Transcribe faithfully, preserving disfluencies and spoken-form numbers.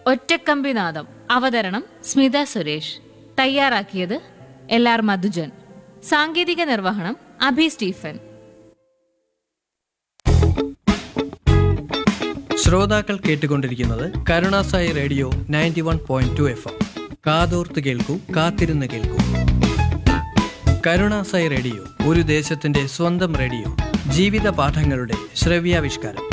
ഒറ്റക്കമ്പിനാദം. അവതരണം സ്മിത സുരേഷ്. തയ്യാറാക്കിയത് L R മധുജൻ. സാങ്കേതിക നിർവഹണം അഭി സ്റ്റീഫൻ. ശ്രോതാക്കൾ കേട്ടുകൊണ്ടിരിക്കുന്നത് Karunasai radio ninety one point two F M. കാതോർത്ത് കേൾക്കൂ, കാത്തിരുന്ന് കേൾക്കൂ. കരുണാസായി റേഡിയോ ഒരു ദേശത്തിന്റെ സ്വന്തം റേഡിയോ. ജീവിത പാഠങ്ങളുടെ ശ്രവ്യാവിഷ്കാരം.